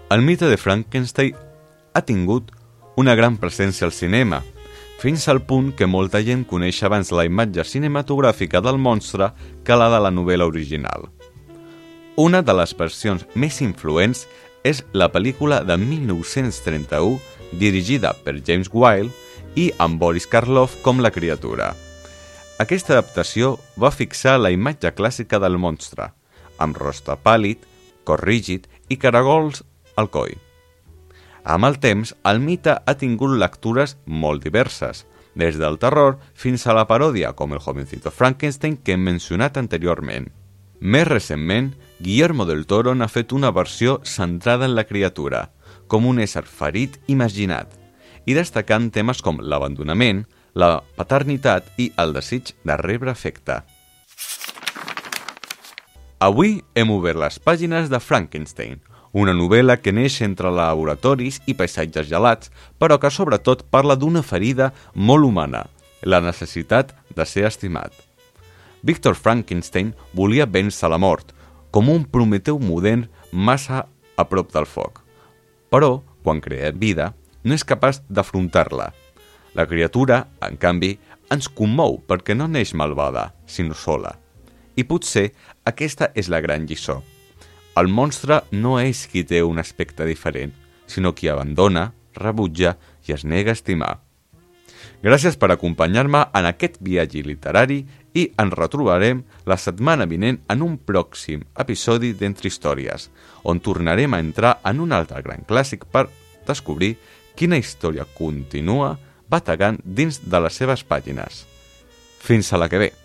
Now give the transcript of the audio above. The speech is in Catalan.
El mite de Frankenstein ha tingut una gran presència al cinema, fins al punt que molta gent coneix abans la imatge cinematogràfica del monstre que la de la novel·la original. Una de les versions més influents és la pel·lícula de 1931 dirigida per James Whale i amb Boris Karloff com la criatura. Aquesta adaptació va fixar la imatge clàssica del monstre, amb rostre pàl·lid, cos rígid i caragols al coll. Amb el temps, el mite ha tingut lectures molt diverses, des del terror fins a la paròdia com el jovencito Frankenstein que hem mencionat anteriorment. Més recentment, Guillermo del Toro n'ha fet una versió centrada en la criatura, com un ésser ferit imaginat, i destacant temes com l'abandonament, la paternitat i el desig de rebre afecte. Avui hem obert les pàgines de Frankenstein, una novel·la que neix entre laboratoris i paisatges gelats, però que sobretot parla d'una ferida molt humana, la necessitat de ser estimat. Victor Frankenstein volia vèncer la mort, com un Prometeu modern massa a prop del foc. Però, quan crea vida, no és capaç d'afrontar-la. La criatura, en canvi, ens commou perquè no neix malvada, sinó sola. I potser aquesta és la gran lliçó. El monstre no és qui té un aspecte diferent, sinó qui abandona, rebutja i es nega a estimar. Gràcies per acompanyar-me en aquest viatge literari i ens retrobarem la setmana vinent en un pròxim episodi d'Entre Històries, on tornarem a entrar en un altre gran clàssic per descobrir quina història continua bategant dins de les seves pàgines. Fins a la que ve!